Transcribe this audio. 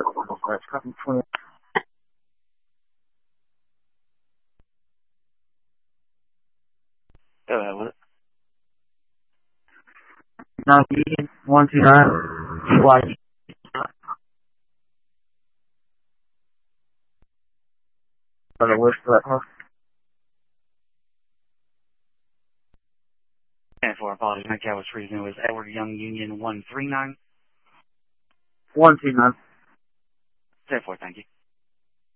That's copy 20. Go ahead with it. Non-union 129 GY. Okay, where's that car? And for apologies, my cat was freezing. It was Edward Young Union 139. 129. 10-4, thank you.